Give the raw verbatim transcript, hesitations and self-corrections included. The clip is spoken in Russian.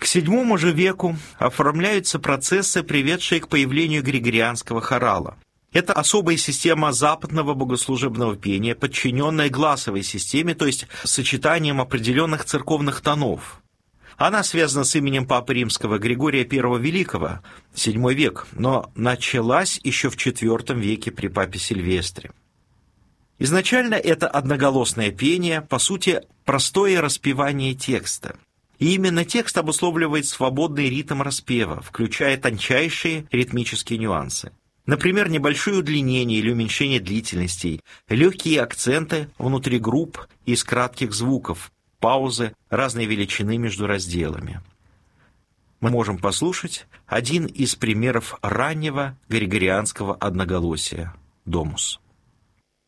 седьмому же веку оформляются процессы, приведшие к появлению григорианского хорала. Это особая система западного богослужебного пения, подчиненная гласовой системе, то есть сочетанием определенных церковных тонов. Она связана с именем Папы Римского Григория Первого Великого, седьмой век, но началась еще в четвёртом веке при Папе Сильвестре. Изначально это одноголосное пение, по сути, простое распевание текста. И именно текст обусловливает свободный ритм распева, включая тончайшие ритмические нюансы. Например, небольшое удлинение или уменьшение длительностей, легкие акценты внутри групп из кратких звуков, паузы разной величины между разделами. Мы можем послушать один из примеров раннего григорианского одноголосия – «Домус».